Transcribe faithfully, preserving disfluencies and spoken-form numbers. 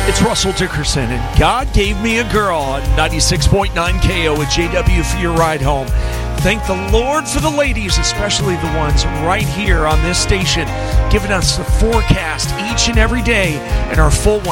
It's Russell Dickerson, and God gave me a girl on ninety-six point nine K O at J W for your ride home. Thank the Lord for the ladies, especially the ones right here on this station, giving us the forecast each and every day and our full